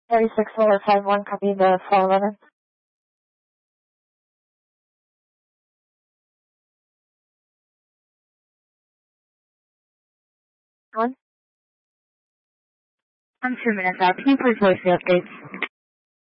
3651, copy the 411. One. I'm 2 minutes out. Can you please voice the updates?